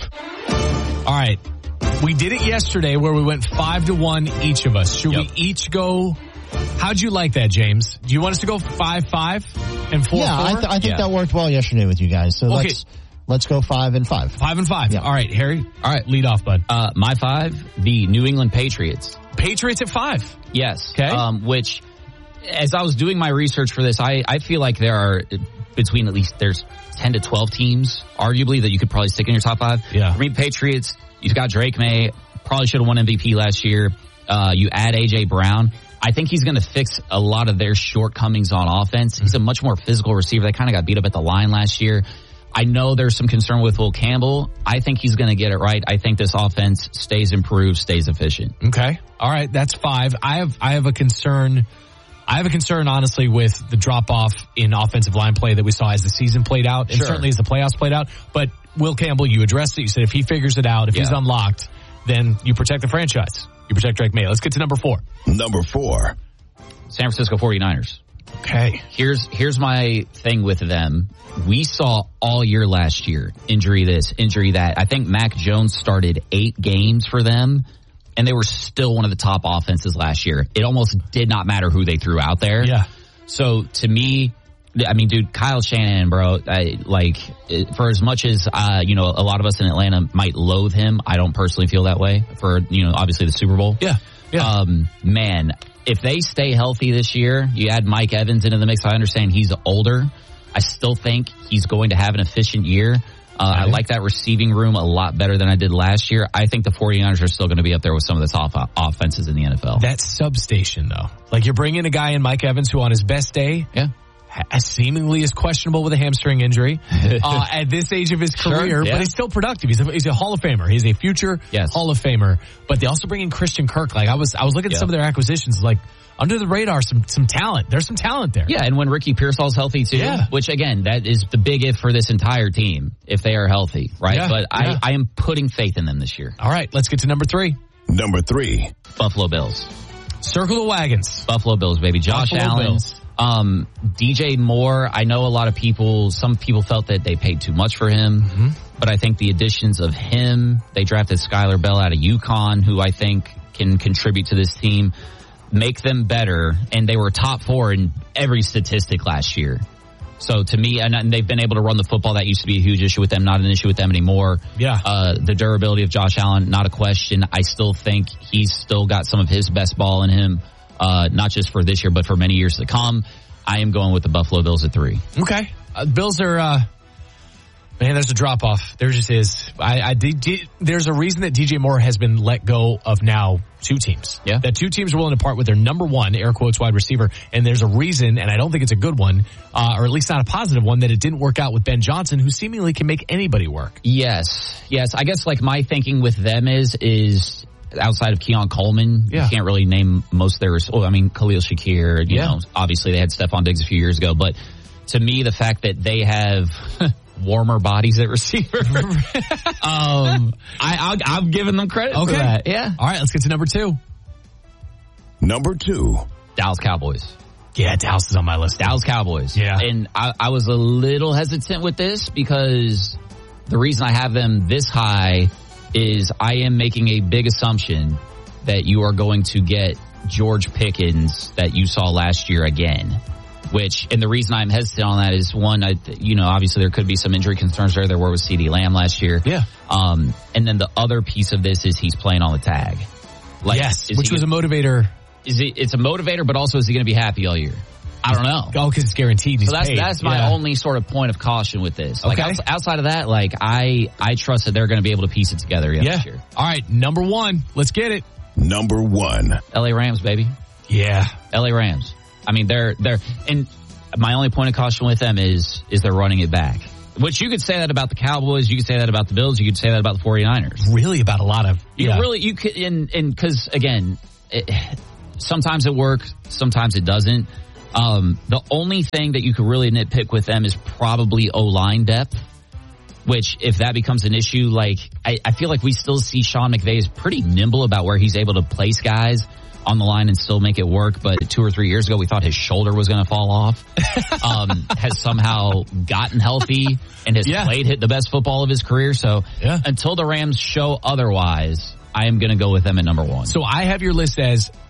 All right. We did it yesterday where we went five to one each of us. Should yep. we each go? How'd you like that, James? Do you want us to go five, five and four, yeah, four? I, th- I think yeah. that worked well yesterday with you guys. So okay. let's let's go five and five. Five and five. Yeah. All right, Harry. All right, lead off, bud. Uh, my five, the New England Patriots. Patriots at five. Yes. Okay. Um, which, as I was doing my research for this, I, I feel like there are between at least there's ten to twelve teams, arguably, that you could probably stick in your top five. Yeah. I mean, Patriots, you've got Drake May, probably should have won M V P last year. Uh, you add A J Brown. I think he's going to fix a lot of their shortcomings on offense. He's a much more physical receiver. They kind of got beat up at the line last year. I know there's some concern with Will Campbell. I think he's going to get it right. I think this offense stays improved, stays efficient. Okay. All right. That's five. I have, I have a concern. I have a concern, honestly, with the drop-off in offensive line play that we saw as the season played out, and sure. certainly as the playoffs played out. But Will Campbell, you addressed it. You said if he figures it out, if yeah. he's unlocked, then you protect the franchise. You protect Drake May. Let's get to number four. Number four. San Francisco forty-niners. Okay. Here's here's my thing with them. We saw all year last year, injury this, injury that. I think Mac Jones started eight games for them, and they were still one of the top offenses last year. It almost did not matter who they threw out there. Yeah. So to me, I mean, dude, Kyle Shanahan, bro, I, like, for as much as, uh, you know, a lot of us in Atlanta might loathe him, I don't personally feel that way for, you know, obviously the Super Bowl. Yeah. Yeah. Um, man, if they stay healthy this year, you add Mike Evans into the mix. I understand he's older. I still think he's going to have an efficient year. Uh, I like that receiving room a lot better than I did last year. I think the forty-niners are still going to be up there with some of the top offenses in the N F L. That substation, though. Like, you're bringing a guy in, Mike Evans, who on his best day, yeah, seemingly is questionable with a hamstring injury uh, at this age of his career, sure, yeah. but he's still productive. He's a, he's a Hall of Famer. He's a future yes. Hall of Famer. But they also bring in Christian Kirk. Like, I was I was looking at yep. some of their acquisitions, like, under the radar, some some talent. There's some talent there. Yeah, and when Ricky Pearsall's healthy, too, yeah. which, again, that is the big if for this entire team, if they are healthy, right? Yeah, but yeah. I, I am putting faith in them this year. All right, let's get to number three. Number three. Buffalo Bills. Circle the wagons. Buffalo Bills, baby. Josh Buffalo Allen. Bills. Um, D J Moore, I know a lot of people, some people felt that they paid too much for him, mm-hmm. but I think the additions of him, they drafted Skylar Bell out of UConn, who I think can contribute to this team, make them better, and they were top four in every statistic last year. So to me, and, and they've been able to run the football. That used to be a huge issue with them, not an issue with them anymore. Yeah. Uh, the durability of Josh Allen, not a question. I still think he's still got some of his best ball in him, uh, not just for this year, but for many years to come. I am going with the Buffalo Bills at three. Okay. Uh, Bills are, uh, man, there's a drop off. There just is. I, I did, did, there's a reason that D J Moore has been let go of now two teams. Yeah. That two teams are willing to part with their number one, air quotes, wide receiver. And there's a reason, and I don't think it's a good one, uh, or at least not a positive one, that it didn't work out with Ben Johnson, who seemingly can make anybody work. Yes. Yes. I guess like my thinking with them is, is outside of Keon Coleman, yeah. you can't really name most of their, oh, I mean, Khalil Shakir, you yeah. know, obviously they had Stephon Diggs a few years ago, but to me, the fact that they have warmer bodies at receiver, um, I, I'll, I'm giving them credit okay. for that. Yeah. All right, let's get to number two. Number two. Dallas Cowboys. Yeah, Dallas is on my list. Dallas Cowboys. Yeah. And I, I was a little hesitant with this because the reason I have them this high is I am making a big assumption that you are going to get George Pickens that you saw last year again. Which, and the reason I'm hesitant on that is one, I, you know, obviously there could be some injury concerns there. There were with CeeDee Lamb last year. Yeah. Um, and then the other piece of this is he's playing on the tag. Like, yes, which was a motivator is it, it's a motivator, but also is he going to be happy all year? I don't know. Oh, because it's guaranteed. He's so that's paid. that's my yeah. only sort of point of caution with this. Like okay. outs- outside of that, like I I trust that they're going to be able to piece it together yeah, yeah. this year. All right, number one. Let's get it. Number one. L A Rams, baby. Yeah. L A Rams. I mean, they're they're and my only point of caution with them is is they're running it back. Which you could say that about the Cowboys, you could say that about the Bills, you could say that about the 49ers. Really about a lot of You yeah. really you could and and cuz again, it, sometimes it works, sometimes it doesn't. Um, the only thing that you could really nitpick with them is probably O-line depth, which if that becomes an issue, like I, I feel like we still see Sean McVay is pretty nimble about where he's able to place guys on the line and still make it work. But two or three years ago, we thought his shoulder was going to fall off. um, has somehow gotten healthy and has yeah. played hit the best football of his career. So yeah. until the Rams show otherwise, I am going to go with them at number one. So I have your list as